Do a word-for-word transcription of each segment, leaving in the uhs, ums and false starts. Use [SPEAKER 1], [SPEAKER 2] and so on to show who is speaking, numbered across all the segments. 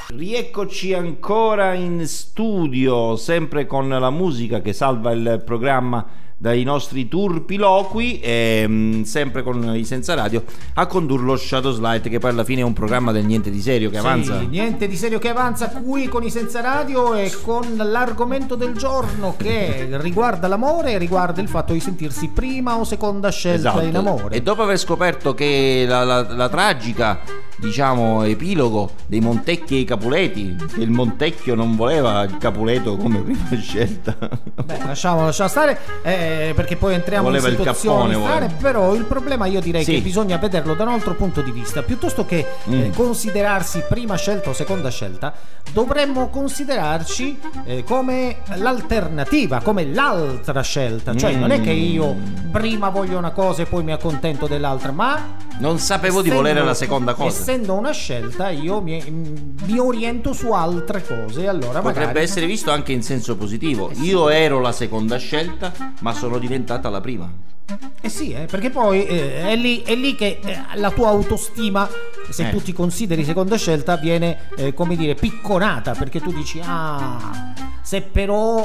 [SPEAKER 1] Rieccoci ancora in studio, sempre con la musica che salva il programma dai nostri turpiloqui e mh, sempre con i Senza Radio a condurlo Shadow Slide, che poi alla fine è un programma del niente di serio che
[SPEAKER 2] sì,
[SPEAKER 1] avanza.
[SPEAKER 2] Niente di serio che avanza qui con i Senza Radio e con l'argomento del giorno che riguarda l'amore e riguarda il fatto di sentirsi prima o seconda scelta
[SPEAKER 1] Esatto.
[SPEAKER 2] in amore.
[SPEAKER 1] E dopo aver scoperto che la, la, la tragica, diciamo, epilogo dei Montecchi e i Capuleti, che il Montecchio non voleva il Capuleto come prima scelta.
[SPEAKER 2] Beh, lasciamo, lasciamo stare, eh, perché poi entriamo
[SPEAKER 1] voleva
[SPEAKER 2] in situazioni
[SPEAKER 1] il cappone,
[SPEAKER 2] strane, però il problema io direi
[SPEAKER 1] sì.
[SPEAKER 2] che bisogna vederlo da un altro punto di vista. Piuttosto che
[SPEAKER 1] mm.
[SPEAKER 2] eh, considerarsi prima scelta o seconda scelta, dovremmo considerarci eh, come l'alternativa, come l'altra scelta. Cioè mm. non è che io prima voglio una cosa e poi mi accontento dell'altra, ma
[SPEAKER 1] non sapevo
[SPEAKER 2] essendo,
[SPEAKER 1] di volere la seconda cosa.
[SPEAKER 2] Essendo una scelta, io mi, mi oriento su altre cose. Allora
[SPEAKER 1] potrebbe
[SPEAKER 2] magari
[SPEAKER 1] essere visto anche in senso positivo.
[SPEAKER 2] Eh sì.
[SPEAKER 1] Io ero la seconda scelta, ma sono diventata la prima.
[SPEAKER 2] Eh sì, eh, perché poi eh, è, lì, è lì che eh, la tua autostima, se
[SPEAKER 1] Eh.
[SPEAKER 2] tu ti consideri seconda scelta, viene eh, come dire picconata, perché tu dici ah, se però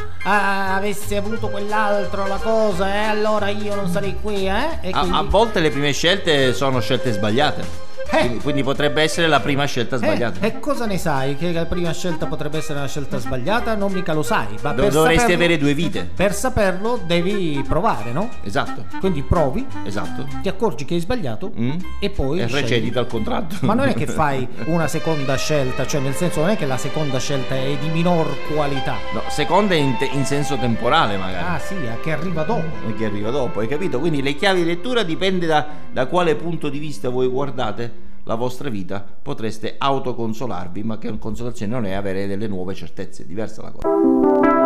[SPEAKER 2] ah, avessi avuto quell'altro la cosa, eh, allora io non sarei qui, eh? E
[SPEAKER 1] A,
[SPEAKER 2] quindi...
[SPEAKER 1] a volte le prime scelte sono scelte sbagliate.
[SPEAKER 2] Eh.
[SPEAKER 1] Quindi, quindi potrebbe essere la prima scelta sbagliata.
[SPEAKER 2] Eh, e cosa ne sai? Che la prima scelta potrebbe essere una scelta sbagliata? Non mica lo sai. Ma
[SPEAKER 1] Do-
[SPEAKER 2] per
[SPEAKER 1] dovresti
[SPEAKER 2] saperlo,
[SPEAKER 1] avere due vite.
[SPEAKER 2] Per saperlo devi provare, no?
[SPEAKER 1] Esatto.
[SPEAKER 2] Quindi provi,
[SPEAKER 1] Esatto.
[SPEAKER 2] ti accorgi che hai sbagliato
[SPEAKER 1] Mm.
[SPEAKER 2] e poi
[SPEAKER 1] E
[SPEAKER 2] scegli.
[SPEAKER 1] recedi dal contratto.
[SPEAKER 2] Ma non è che fai una seconda scelta, cioè nel senso non è che la seconda scelta è di minor qualità.
[SPEAKER 1] No, seconda in, te- in senso temporale magari.
[SPEAKER 2] Ah sì, che arriva dopo.
[SPEAKER 1] E che arriva dopo, hai capito? Quindi le chiavi di lettura dipende da, da quale punto di vista voi guardate la vostra vita. Potreste autoconsolarvi, ma che consolazione non è avere delle nuove certezze, diversa la cosa.